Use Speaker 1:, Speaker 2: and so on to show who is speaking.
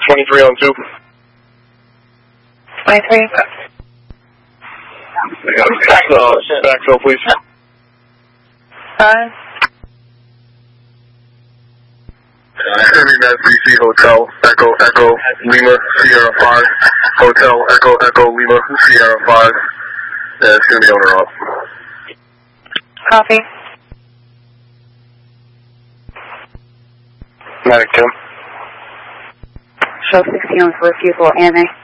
Speaker 1: 23 on 2.
Speaker 2: 23.
Speaker 1: Backfill, please.
Speaker 2: 5.
Speaker 1: Sending that BC Hotel, Echo, Lima, Sierra 5. Hotel, Echo, Lima, Sierra 5. It's going to be on or off.
Speaker 2: Copy.
Speaker 1: Medic 10.
Speaker 2: Show 16 for refusal, AMA.